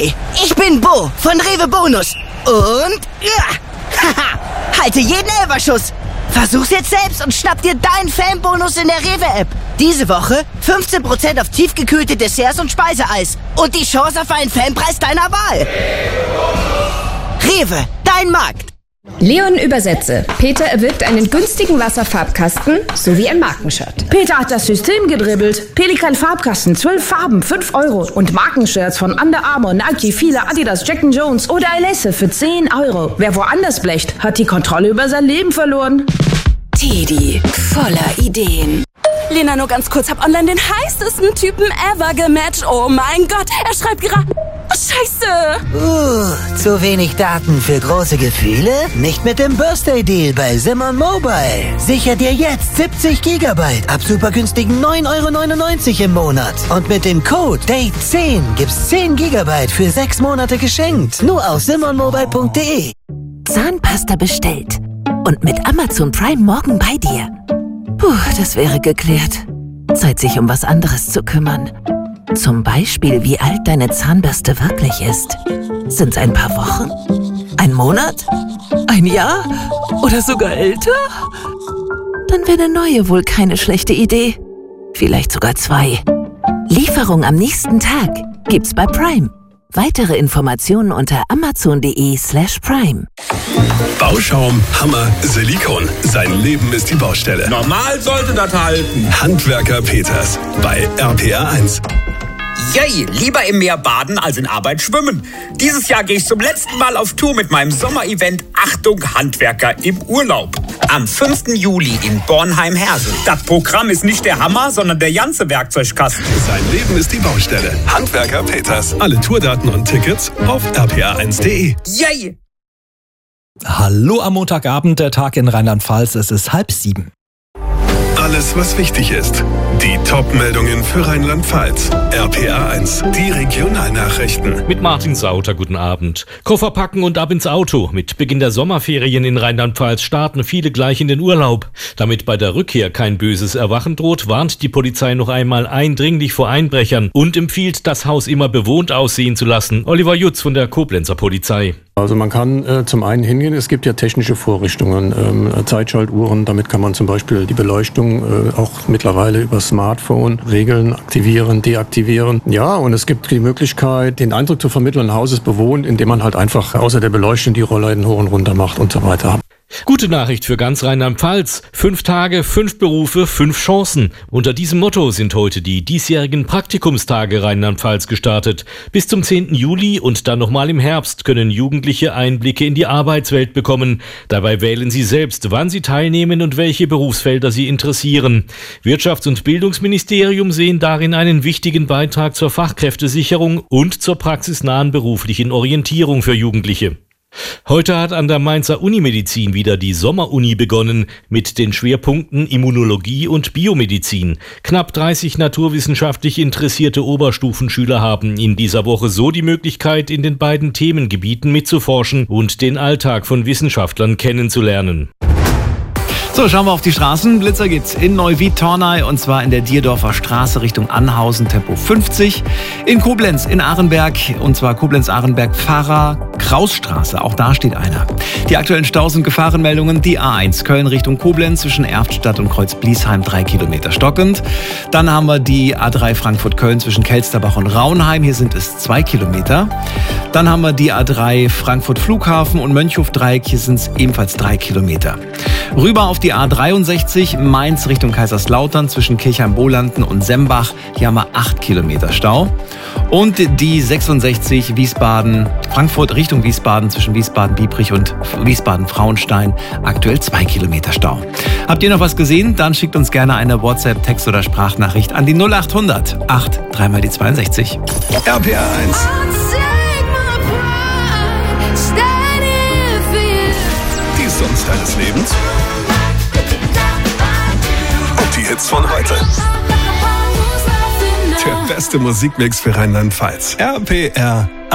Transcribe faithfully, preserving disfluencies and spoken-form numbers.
Hi, ich bin Bo von Rewe Bonus. Und ja, haha, halte jeden Elferschuss. Versuch's jetzt selbst und schnapp dir deinen Fanbonus in der Rewe-App. Diese Woche fünfzehn Prozent auf tiefgekühlte Desserts und Speiseeis. Und die Chance auf einen Fanpreis deiner Wahl. Rewe, dein Markt. Leon Übersetze. Peter erwirbt einen günstigen Wasserfarbkasten sowie ein Markenshirt. Peter hat das System gedribbelt. Pelikan Farbkasten, zwölf Farben, fünf Euro. Und Markenshirts von Under Armour, Nike, Fila, Adidas, Jack and Jones oder Alesse für zehn Euro. Wer woanders blecht, hat die Kontrolle über sein Leben verloren. Teddy, voller Ideen. Lena, nur ganz kurz, hab online den heißesten Typen ever gematcht. Oh mein Gott, er schreibt gerade... Scheiße! Uh, zu wenig Daten für große Gefühle? Nicht mit dem Birthday-Deal bei Simon Mobile. Sicher dir jetzt siebzig Gigabyte ab super günstigen neun Euro neunundneunzig im Monat. Und mit dem Code Date zehn gibt's zehn Gigabyte für sechs Monate geschenkt. Nur auf simon mobile punkt de. Zahnpasta bestellt. Und mit Amazon Prime morgen bei dir. Puh, das wäre geklärt. Zeit, sich um was anderes zu kümmern. Zum Beispiel, wie alt deine Zahnbürste wirklich ist. Sind's ein paar Wochen? Ein Monat? Ein Jahr? Oder sogar älter? Dann wäre eine neue wohl keine schlechte Idee. Vielleicht sogar zwei. Lieferung am nächsten Tag gibt's bei Prime. Weitere Informationen unter amazon.de slash prime. Bauschaum, Hammer, Silikon. Sein Leben ist die Baustelle. Normal sollte das halten. Handwerker Peters bei R P R eins. Yay, lieber im Meer baden als in Arbeit schwimmen. Dieses Jahr gehe ich zum letzten Mal auf Tour mit meinem Sommerevent Achtung Handwerker im Urlaub. Am fünften Juli in Bornheim-Hersel. Das Programm ist nicht der Hammer, sondern der ganze Werkzeugkasten. Sein Leben ist die Baustelle. Handwerker Peters. Alle Tourdaten und Tickets auf r p r eins punkt de. Yay! Hallo am Montagabend, der Tag in Rheinland-Pfalz. Es ist halb sieben. Alles, was wichtig ist. Die Top-Meldungen für Rheinland-Pfalz. R P R eins, die Regionalnachrichten. Mit Martin Sauter, guten Abend. Koffer packen und ab ins Auto. Mit Beginn der Sommerferien in Rheinland-Pfalz starten viele gleich in den Urlaub. Damit bei der Rückkehr kein böses Erwachen droht, warnt die Polizei noch einmal eindringlich vor Einbrechern und empfiehlt, das Haus immer bewohnt aussehen zu lassen. Oliver Jutz von der Koblenzer Polizei. Also man kann äh, zum einen hingehen, es gibt ja technische Vorrichtungen, ähm, Zeitschaltuhren, damit kann man zum Beispiel die Beleuchtung äh, auch mittlerweile über Smartphone regeln, aktivieren, deaktivieren. Ja, und es gibt die Möglichkeit, den Eindruck zu vermitteln, ein Haus ist bewohnt, indem man halt einfach außer der Beleuchtung die Rollläden hoch und runter macht und so weiter. Gute Nachricht für ganz Rheinland-Pfalz. Fünf Tage, fünf Berufe, fünf Chancen. Unter diesem Motto sind heute die diesjährigen Praktikumstage Rheinland-Pfalz gestartet. Bis zum zehnten Juli und dann nochmal im Herbst können Jugendliche Einblicke in die Arbeitswelt bekommen. Dabei wählen sie selbst, wann sie teilnehmen und welche Berufsfelder sie interessieren. Wirtschafts- und Bildungsministerium sehen darin einen wichtigen Beitrag zur Fachkräftesicherung und zur praxisnahen beruflichen Orientierung für Jugendliche. Heute hat an der Mainzer Unimedizin wieder die Sommeruni begonnen mit den Schwerpunkten Immunologie und Biomedizin. Knapp dreißig naturwissenschaftlich interessierte Oberstufenschüler haben in dieser Woche so die Möglichkeit, in den beiden Themengebieten mitzuforschen und den Alltag von Wissenschaftlern kennenzulernen. So, schauen wir auf die Straßen. Blitzer geht's in Neuwied-Tornay und zwar in der Dierdorfer Straße Richtung Anhausen, Tempo fünfzig. In Koblenz, in Arenberg und zwar Koblenz-Arenberg-Pfarrer-Krausstraße. Auch da steht einer. Die aktuellen Staus und Gefahrenmeldungen. Die A eins Köln Richtung Koblenz zwischen Erftstadt und Kreuz-Bliesheim drei Kilometer stockend. Dann haben wir die A drei Frankfurt-Köln zwischen Kelsterbach und Raunheim. Hier sind es zwei Kilometer. Dann haben wir die A drei Frankfurt-Flughafen und Mönchhof-Dreieck. Hier sind es ebenfalls drei Kilometer. Rüber auf die A dreiundsechzig Mainz Richtung Kaiserslautern zwischen Kirchheim-Bolanden und Sembach. Hier haben wir acht Kilometer Stau. Und die sechsundsechzig Wiesbaden, Frankfurt Richtung Wiesbaden zwischen Wiesbaden-Biebrich und Wiesbaden-Frauenstein. Aktuell zwei Kilometer Stau. Habt ihr noch was gesehen? Dann schickt uns gerne eine WhatsApp, Text- oder Sprachnachricht an die null acht hundert acht dreimal die zweiundsechzig. R P R eins. Die Songs deines Lebens. Und die Hits von heute. Der beste Musikmix für Rheinland-Pfalz. R P R